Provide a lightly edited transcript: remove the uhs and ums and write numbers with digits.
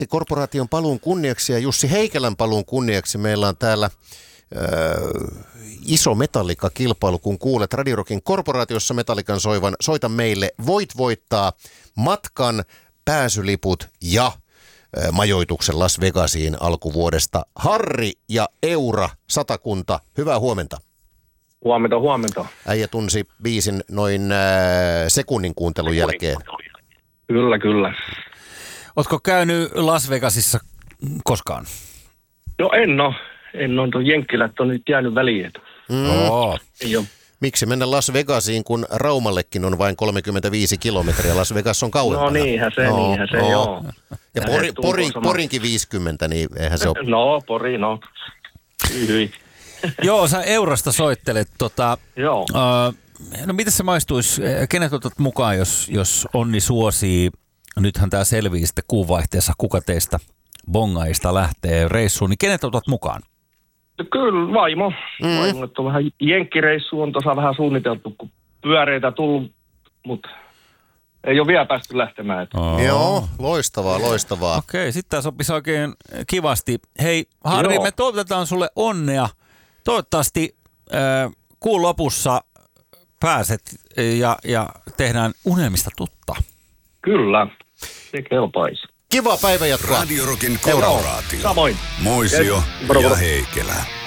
Korporaation paluun kunniaksi ja Jussi Heikelän paluun kunniaksi meillä on täällä iso Metallica-kilpailu. Kun kuulet Radio Rockin Korporaatiossa Metallican soivan, soita meille. Voit voittaa matkan, pääsyliput ja majoituksen Las Vegasiin alkuvuodesta. Harri ja Eura, Satakunta, hyvää huomenta. Huomenta. Äijä tunsi biisin noin sekunnin kuuntelun jälkeen. Kyllä. Ootko käynyt Las Vegasissa koskaan? No en ole. Tuo Jenkkilät on nyt jäänyt väliin. Ei ole. Miksi mennä Las Vegasiin, kun Raumallekin on vain 35 kilometriä? Las Vegas on kauempana. No niinhän se, joo. Ja Porinkin 50, niin eihän se ole. No, Pori, no. Hyi. Joo, sä Eurasta soittelet. Joo. No miten se maistuisi? Kenet otat mukaan, jos onni suosii? Nythän tämä selvii sitten kuunvaihteessa, kuka teistä bongaista lähtee reissuun. Niin kenet otat mukaan? Kyllä, vaimo. Vaimo, että on vähän jenkkireissu on tuossa vähän suunniteltu, kun pyöreitä tullut, mutta ei ole vielä päästy lähtemään. Joo, loistavaa. Okei, sitten tämä sopisi oikein kivasti. Hei, Harri, me toivotetaan sulle onnea. Toivottavasti kuun lopussa pääset ja tehdään unelmista totta. Kyllä, se kelpaisi. Kiva päivä jatkoa. Radio Rockin Korporaatio. Samoin. Moisio ja Heikelä.